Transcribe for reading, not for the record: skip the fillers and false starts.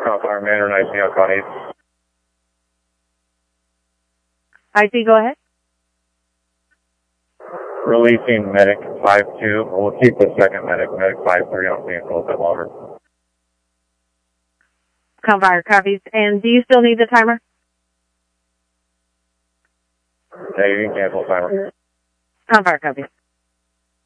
Fire Manor, and IC on 8. IC, go ahead. Releasing medic 5-2. We'll keep the second medic 5-3 on being a little bit longer. Fire copies. And do you still need the timer? Yeah, you can cancel the timer. Fire copies.